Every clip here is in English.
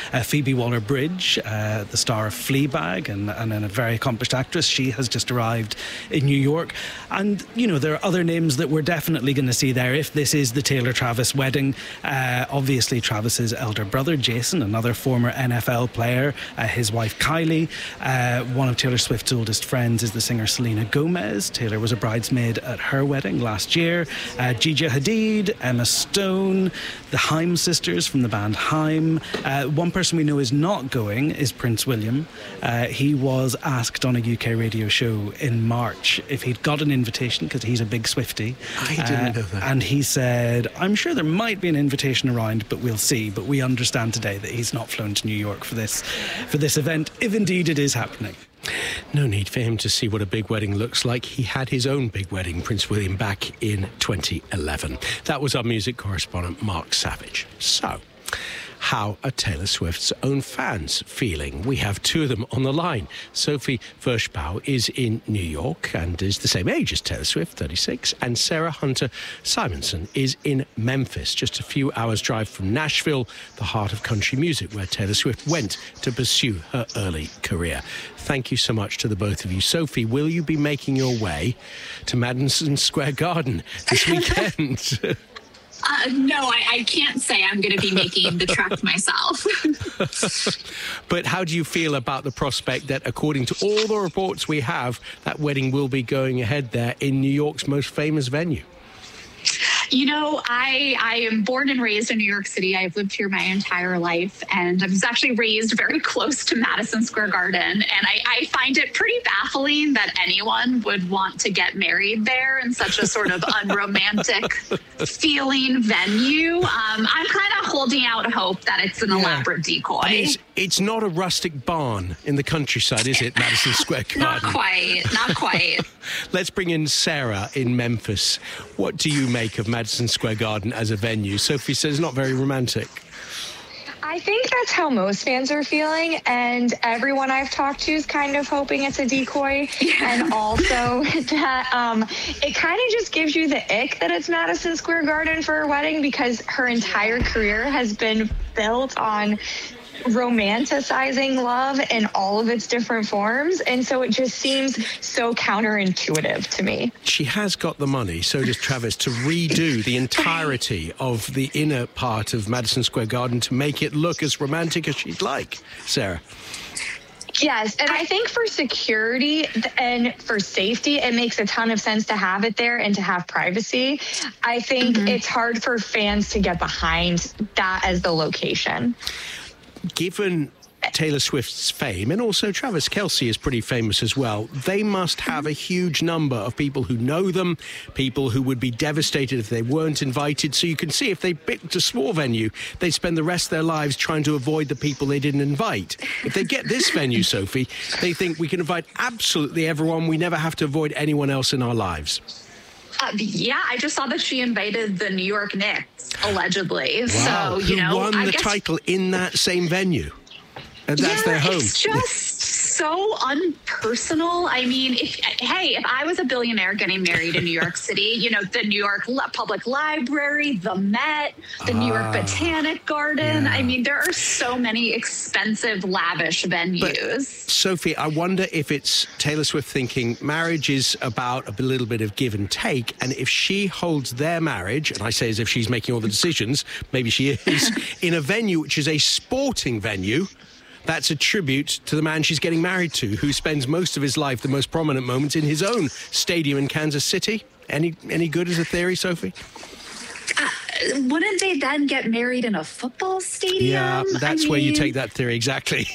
Phoebe Waller-Bridge, the star of Fleabag and a very accomplished actress. She has just arrived in New York. And, there are other names that we're definitely going to see there if this is the Taylor-Travis wedding. Obviously, Travis's elder brother, Jason, another former NFL player, his wife, Kylie. One of Taylor Swift's oldest friends is the singer Selena Gomez. Taylor was a bridesmaid at her wedding last year. Gigi Hadid, Emma Stone, the Haim sisters from the band Haim. One person we know is not going is Prince William. He was asked on a UK radio show in March if he'd got an invitation, because he's a big Swiftie. I didn't know that. And he said, I'm sure there might be an invitation around, but we'll see. But we understand today that he's not flown to New York for this event, if indeed it is happening. No need for him to see what a big wedding looks like. He had his own big wedding, Prince William, back in 2011. That was our music correspondent, Mark Savage. So, how are Taylor Swift's own fans feeling? We have two of them on the line. Sophie Vershbow is in New York and is the same age as Taylor Swift, 36, and Sarah Hunter Simonson is in Memphis, just a few hours' drive from Nashville, the heart of country music, where Taylor Swift went to pursue her early career. Thank you so much to the both of you. Sophie, will you be making your way to Madison Square Garden this weekend? No, I can't say I'm going to be making the trek myself. But how do you feel about the prospect that, according to all the reports we have, that wedding will be going ahead there in New York's most famous venue? I am born and raised in New York City. I've lived here my entire life, and I was actually raised very close to Madison Square Garden. And I find it pretty baffling that anyone would want to get married there in such a sort of unromantic feeling venue. I'm kind of holding out hope that it's an elaborate decoy. I mean, it's not a rustic barn in the countryside, is it, Madison Square Garden? Not quite. Let's bring in Sarah in Memphis. What do you make of Madison Square Garden as a venue? Sophie says it's not very romantic. I think that's how most fans are feeling, and everyone I've talked to is kind of hoping it's a decoy. Yeah. And also that it kind of just gives you the ick that it's Madison Square Garden for a wedding, because her entire career has been built on romanticizing love in all of its different forms, and so it just seems so counterintuitive to me. She has got the money, so does Travis, to redo the entirety of the inner part of Madison Square Garden to make it look as romantic as she'd like. Sarah? Yes, and I think for security and for safety, it makes a ton of sense to have it there and to have privacy. I think it's hard for fans to get behind that as the location. Given Taylor Swift's fame, and also Travis Kelce is pretty famous as well, they must have a huge number of people who know them, people who would be devastated if they weren't invited. So you can see if they picked a small venue, they'd spend the rest of their lives trying to avoid the people they didn't invite. If they get this venue, Sophie, they think we can invite absolutely everyone. We never have to avoid anyone else in our lives. Yeah, I just saw that she invited the New York Knicks, allegedly. Wow. So, who won the title in that same venue. And that's their home. It's just so unpersonal. I mean, if I was a billionaire getting married in New York City, the New York Public Library, the Met, the New York Botanic Garden. Yeah. I mean, there are so many expensive, lavish venues. But, Sophie, I wonder if it's Taylor Swift thinking marriage is about a little bit of give and take, and if she holds their marriage, and I say as if she's making all the decisions, maybe she is, in a venue which is a sporting venue, that's a tribute to the man she's getting married to, who spends most of his life, the most prominent moments, in his own stadium in Kansas City. Any good as a theory, Sophie? Wouldn't they then get married in a football stadium? Yeah, that's where you take that theory, exactly.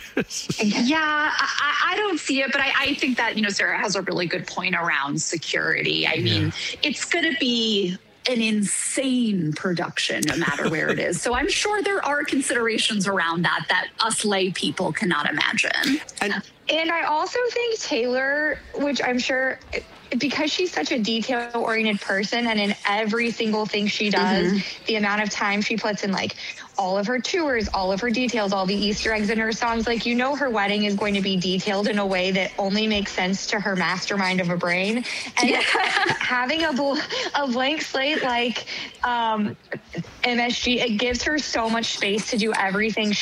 Yeah, I don't see it, but I think that, Sarah has a really good point around security. I mean, it's going to be an insane production, no matter where it is. So I'm sure there are considerations around that us lay people cannot imagine. And I also think Taylor, which I'm sure, because she's such a detail-oriented person, and in every single thing she does, the amount of time she puts in, all of her tours, all of her details, all the Easter eggs in her songs, her wedding is going to be detailed in a way that only makes sense to her mastermind of a brain. And having a blank slate like MSG, it gives her so much space to do everything